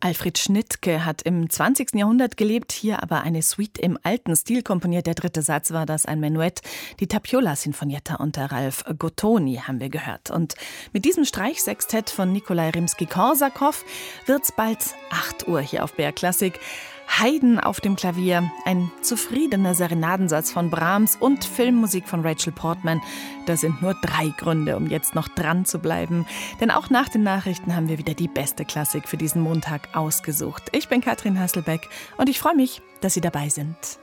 Alfred Schnittke hat im 20. Jahrhundert gelebt, hier aber eine Suite im alten Stil komponiert. Der dritte Satz war das, ein Menuett. Die Tapiola-Sinfonietta unter Ralf Gottoni haben wir gehört. Und mit diesem Streichsextett von Nikolai Rimski-Korsakow wird's bald 8 Uhr hier auf BR Klassik. Haydn auf dem Klavier, ein zufriedener Serenadensatz von Brahms und Filmmusik von Rachel Portman. Das sind nur 3 Gründe, um jetzt noch dran zu bleiben. Denn auch nach den Nachrichten haben wir wieder die beste Klassik für diesen Montag ausgesucht. Ich bin Katrin Hasselbeck und ich freue mich, dass Sie dabei sind.